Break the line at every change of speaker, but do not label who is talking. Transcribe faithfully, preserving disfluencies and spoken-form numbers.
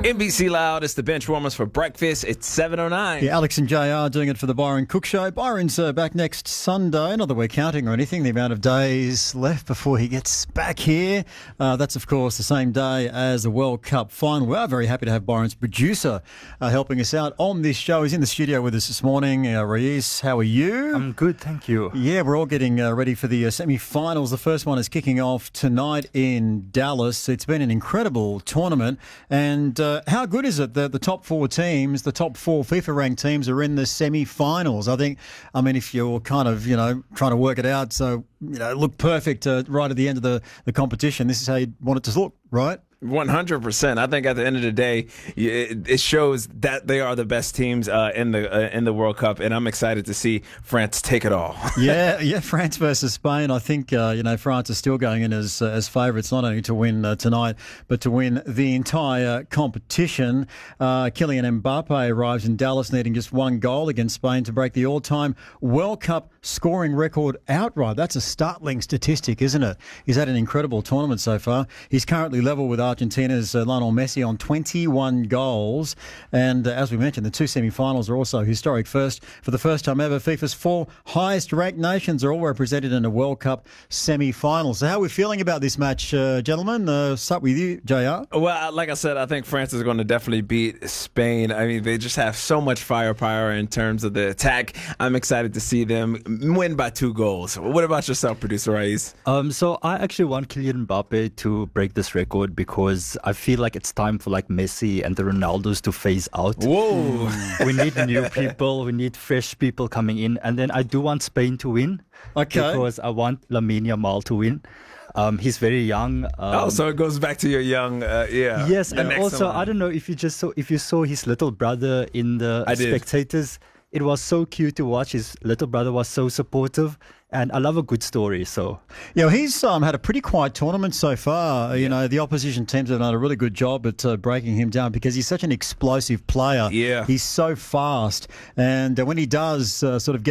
N B C Loud, it's the bench warmers for breakfast. It's seven oh nine.
Yeah, Alex and J R doing it for the Byron Cook Show. Byron's uh, back next Sunday. Not that we're counting or anything, the amount of days left before he gets back here. Uh, that's, of course, the same day as the World Cup final. We are very happy to have Byron's producer uh, helping us out on this show. He's in the studio with us this morning. Uh, Reyes, how are you?
I'm good, thank you.
Yeah, we're all getting uh, ready for the uh, semi-finals. The first one is kicking off tonight in Dallas. It's been an incredible tournament. And uh, how good is it that the top four teams, the top four FIFA ranked teams, are in the semi-finals? I think, I mean, if you're kind of, you know, trying to work it out, so, you know, look perfect uh, right at the end of the, the competition, this is how you want it to look, right?
one hundred percent. I think at the end of the day, it, it shows that they are the best teams uh, in the uh, in the World Cup, and I'm excited to see France take it all.
yeah, yeah, France versus Spain. I think uh, you know France is still going in as uh, as favourites, not only to win uh, tonight, but to win the entire competition. Uh, Kylian Mbappe arrives in Dallas, needing just one goal against Spain to break the all-time World Cup scoring record outright. That's a startling statistic, isn't it? He's had an incredible tournament so far. He's currently level with Argentina's uh, Lionel Messi on twenty-one goals. And uh, as we mentioned, the two semi-finals are also historic. First, for the first time ever, FIFA's four highest-ranked nations are all represented in a World Cup semi-final. So how are we feeling about this match, uh, gentlemen? Uh, start with you, J R.
Well, like I said, I think France is going to definitely beat Spain. I mean, they just have so much firepower in terms of the attack. I'm excited to see them win by two goals. What about yourself, producer Reyes?
Um, so I actually want Kylian Mbappe to break this record because I feel like it's time for like Messi and the Ronaldos to phase out.
Whoa.
We need new people. We need fresh people coming in. And then I do want Spain to win.
Okay.
Because I want Lamine Yamal to win. Um, he's very young. Um,
oh, so it goes back to your young, uh, yeah.
Yes,
and
excellent. Also, I don't know if you just saw if you saw his little brother in the
I did.
Spectators. It was so cute to watch. His little brother was so supportive, and I love a good story. So,
yeah, well, he's um, had a pretty quiet tournament so far. You know, the opposition teams have done a really good job at uh, breaking him down because he's such an explosive player.
Yeah,
he's so fast, and uh, when he does uh, sort of get